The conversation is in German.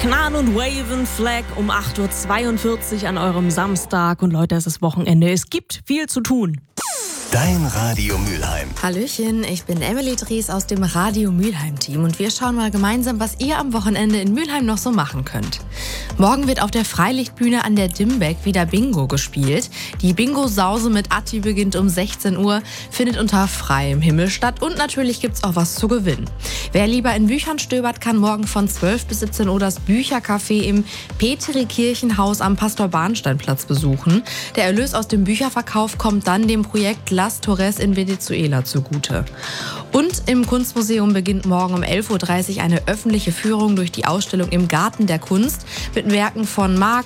Knarren und Waven Flag um 8.42 Uhr an eurem Samstag. Und Leute, es ist Wochenende. Es gibt viel zu tun. Dein Radio Mülheim. Hallöchen, ich bin Emily Dries aus dem Radio Mülheim-Team und wir schauen mal gemeinsam, was ihr am Wochenende in Mülheim noch so machen könnt. Morgen wird auf der Freilichtbühne an der Dimbeck wieder Bingo gespielt. Die Bingo-Sause mit Atti beginnt um 16 Uhr, findet unter freiem Himmel statt und natürlich gibt's auch was zu gewinnen. Wer lieber in Büchern stöbert, kann morgen von 12 bis 17 Uhr das Büchercafé im Petri-Kirchenhaus am Pastor-Bahnstein-Platz besuchen. Der Erlös aus dem Bücherverkauf kommt dann dem Projekt Las Torres in Venezuela zugute. Und im Kunstmuseum beginnt morgen um 11.30 Uhr eine öffentliche Führung durch die Ausstellung im Garten der Kunst mit Werken von Marc,